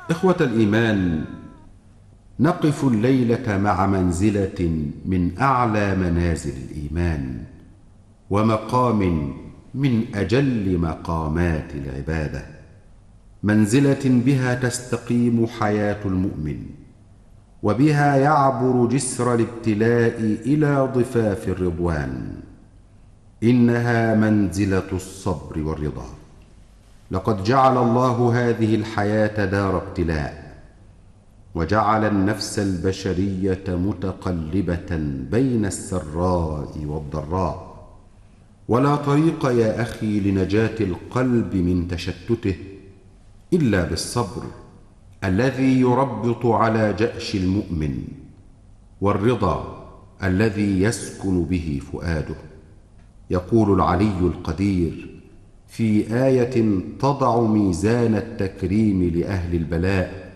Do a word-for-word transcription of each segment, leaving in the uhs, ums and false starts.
إخوة الإيمان، نقف الليلة مع منزلة من أعلى منازل الإيمان، ومقام من أجل مقامات العبادة، منزلة بها تستقيم حياة المؤمن، وبها يعبر جسر الابتلاء إلى ضفاف الرضوان. إنها منزلة الصبر والرضا. لقد جعل الله هذه الحياة دار ابتلاء، وجعل النفس البشرية متقلبة بين السراء والضراء، ولا طريق يا أخي لنجاة القلب من تشتته إلا بالصبر الذي يربط على جأش المؤمن، والرضا الذي يسكن به فؤاده. يقول العلي القدير في آية تضع ميزان التكريم لأهل البلاء: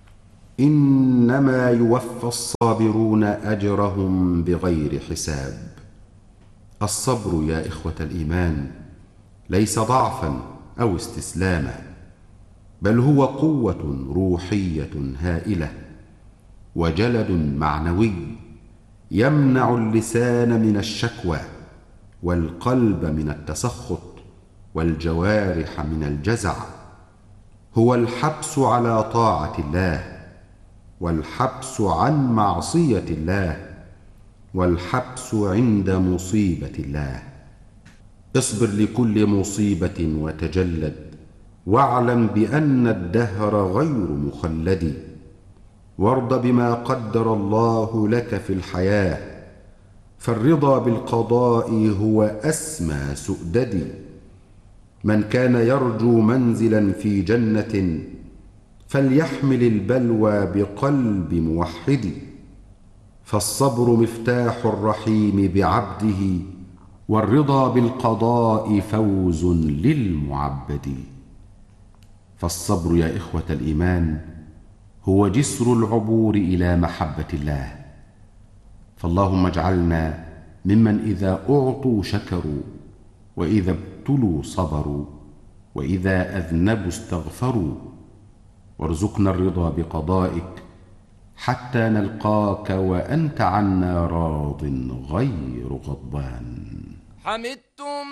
إنما يوفى الصابرون أجرهم بغير حساب. الصبر يا إخوة الإيمان ليس ضعفا أو استسلاما، بل هو قوة روحية هائلة وجلد معنوي يمنع اللسان من الشكوى، والقلب من التسخط، والجوارح من الجزع. هو الحبس على طاعة الله، والحبس عن معصية الله، والحبس عند مصيبة الله. اصبر لكل مصيبة وتجلد، واعلم بأن الدهر غير مخلد، وارض بما قدر الله لك في الحياة، فالرضا بالقضاء هو أسمى سؤدد. من كان يرجو منزلا في جنة فليحمل البلوى بقلب موحد، فالصبر مفتاح الرحيم بعبده، والرضا بالقضاء فوز للمعبد. فالصبر يا إخوة الإيمان هو جسر العبور إلى محبة الله. فاللهم اجعلنا ممن إذا أعطوا شكروا، وإذا ابتلوا صبروا، وإذا أذنبوا استغفروا. وارزقنا الرضا بقضائك حتى نلقاك وأنت عنا راض غير غضبان. حمدتم